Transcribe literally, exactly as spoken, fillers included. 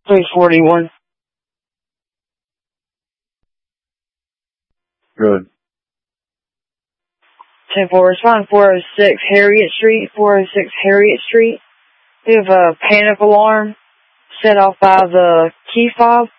three forty-one. Good. ten four, respond four oh six Harriet Street, four oh six Harriet Street. We have a panic alarm set off by the key fob.